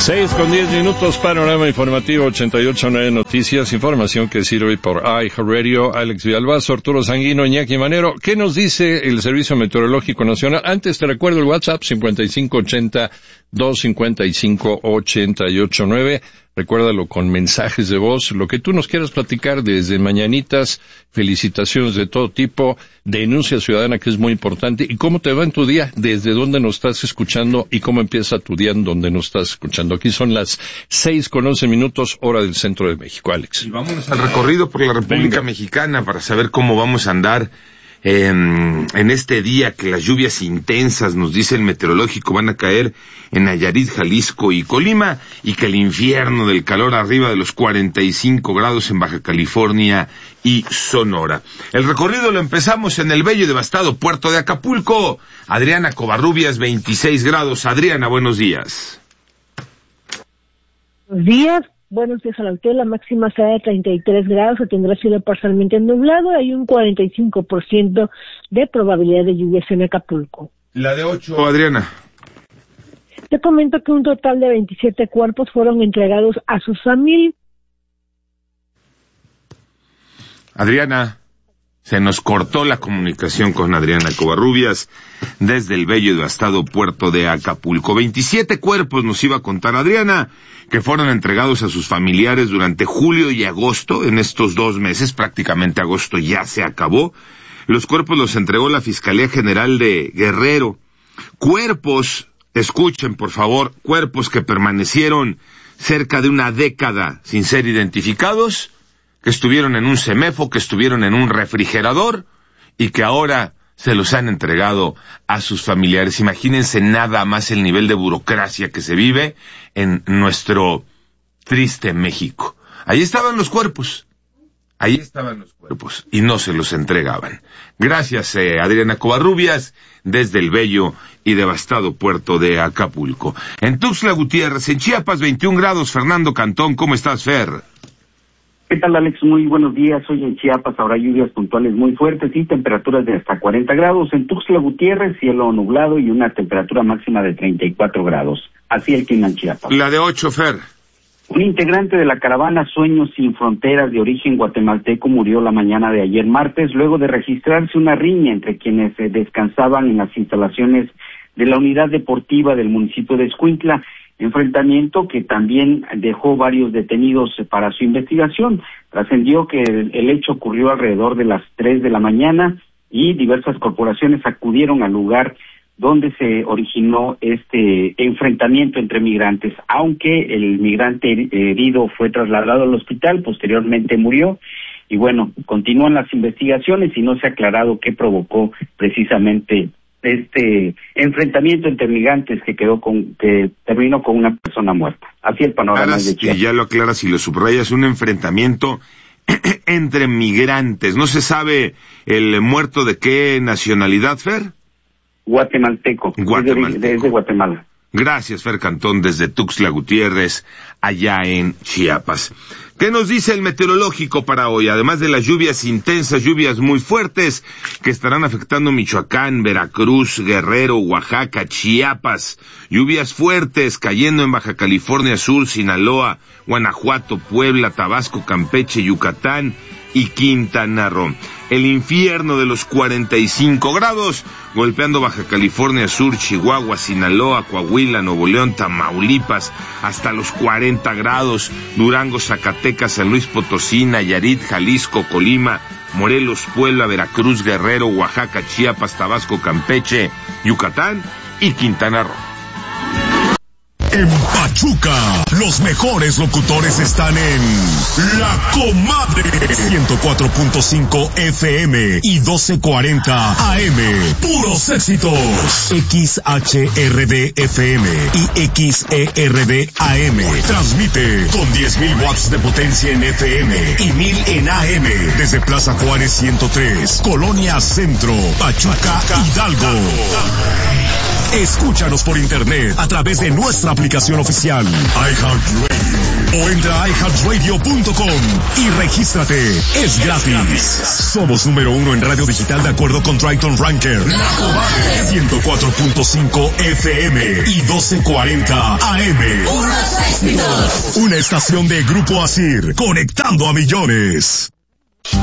6:10, panorama informativo 88.9 Noticias, información que sirve por iHeartRadio. Alex Villalbazo, Arturo Sanguino, Iñaki Manero. ¿Qué nos dice el Servicio Meteorológico Nacional? Antes te recuerdo el WhatsApp 5580-255-889. Recuérdalo con mensajes de voz, lo que tú nos quieras platicar, desde mañanitas, felicitaciones de todo tipo, denuncia ciudadana, que es muy importante, y cómo te va en tu día, desde dónde nos estás escuchando y cómo empieza tu día en donde nos estás escuchando. Aquí son las 6:11, hora del centro de México, Alex. Y vámonos al recorrido por la República Mexicana para saber cómo vamos a andar en este día, que las lluvias intensas, nos dice el meteorológico, van a caer en Nayarit, Jalisco y Colima, y que el infierno del calor arriba de los 45 grados en Baja California y Sonora. El recorrido lo empezamos en el bello y devastado puerto de Acapulco. Adriana Covarrubias, 26 grados. Adriana, buenos días. Buenos días. Buenos días a la altura, la máxima será de 33 grados, se tendrá cielo parcialmente nublado, hay un 45% de probabilidad de lluvias en Acapulco. La de 8, Adriana. Te comento que un total de 27 cuerpos fueron entregados a sus familias. Adriana, se nos cortó la comunicación con Adriana Covarrubias desde el bello y devastado puerto de Acapulco. 27 cuerpos nos iba a contar Adriana, que fueron entregados a sus familiares durante julio y agosto, en estos 2 meses, prácticamente agosto ya se acabó. Los cuerpos los entregó la Fiscalía General de Guerrero. Cuerpos, escuchen por favor, cuerpos que permanecieron cerca de una década sin ser identificados, que estuvieron en un CEMEFO, que estuvieron en un refrigerador, y que ahora se los han entregado a sus familiares. Imagínense nada más el nivel de burocracia que se vive en nuestro triste México. Ahí estaban los cuerpos, y no se los entregaban. Gracias, Adriana Covarrubias, desde el bello y devastado puerto de Acapulco. En Tuxtla Gutiérrez, en Chiapas, 21 grados. Fernando Cantón, ¿cómo estás, Fer? ¿Qué tal, Alex? Muy buenos días. Hoy en Chiapas habrá lluvias puntuales muy fuertes y temperaturas de hasta 40 grados. En Tuxtla Gutiérrez, cielo nublado y una temperatura máxima de 34 grados. Así el clima en Chiapas. La de 8, Fer. Un integrante de la caravana Sueños Sin Fronteras de origen guatemalteco murió la mañana de ayer martes, luego de registrarse una riña entre quienes descansaban en las instalaciones de la unidad deportiva del municipio de Escuintla. Enfrentamiento que también dejó varios detenidos para su investigación. Trascendió que el hecho ocurrió alrededor de las 3 de la mañana y diversas corporaciones acudieron al lugar donde se originó este enfrentamiento entre migrantes, aunque el migrante herido fue trasladado al hospital, posteriormente murió. Y bueno, continúan las investigaciones y no se ha aclarado qué provocó precisamente este enfrentamiento entre migrantes que terminó con una persona muerta. Así el panorama de Chiapas. Y ya lo aclaras y lo subrayas, un enfrentamiento entre migrantes. ¿No se sabe el muerto de qué nacionalidad, Fer? Guatemalteco. Desde Guatemala. Gracias, Fer Cantón, desde Tuxtla Gutiérrez, allá en Chiapas. ¿Qué nos dice el meteorológico para hoy? Además de las lluvias intensas, lluvias muy fuertes que estarán afectando Michoacán, Veracruz, Guerrero, Oaxaca, Chiapas. Lluvias fuertes cayendo en Baja California Sur, Sinaloa, Guanajuato, Puebla, Tabasco, Campeche, Yucatán y Quintana Roo. El infierno de los 45 grados, golpeando Baja California Sur, Chihuahua, Sinaloa, Coahuila, Nuevo León, Tamaulipas, hasta los 40 grados, Durango, Zacatecas, San Luis Potosí, Nayarit, Jalisco, Colima, Morelos, Puebla, Veracruz, Guerrero, Oaxaca, Chiapas, Tabasco, Campeche, Yucatán y Quintana Roo. En Pachuca, los mejores locutores están en La Comadre, 104.5 FM y 1240 AM. Puros éxitos. XHRD FM y XERD AM. Transmite con 10,000 watts de potencia en FM y 1,000 en AM. Desde Plaza Juárez 103, Colonia Centro, Pachuca, Hidalgo. Escúchanos por internet a través de nuestra aplicación oficial iHeartRadio o entra a iHeartRadio.com y regístrate. Es gratis. Somos número 1 en radio digital de acuerdo con Triton Ranker. 104.5 FM y 1240 AM. Una estación de Grupo Asir, conectando a millones.